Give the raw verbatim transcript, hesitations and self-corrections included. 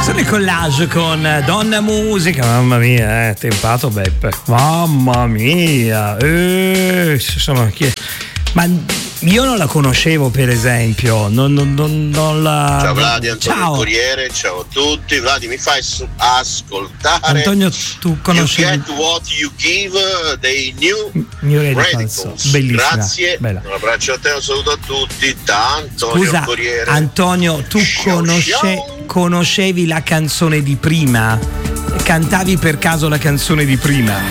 Canzone collage con Donna Musica, mamma mia, eh, tempato Beppe, mamma mia, eh, sono chi... ma io non la conoscevo, per esempio, non, non, non, non la... Ciao Vladi, Antonio ciao. Corriere, ciao a tutti. Vladi, mi fai ascoltare Antonio, tu conosci You Get What You Give dei New, New Radicals. Bellissima. Grazie, Bella. un abbraccio a te, un saluto a tutti da Antonio Scusa, Corriere. Antonio, tu Ciao, conosce, ciao. conoscevi la canzone di prima? Cantavi per caso la canzone di prima?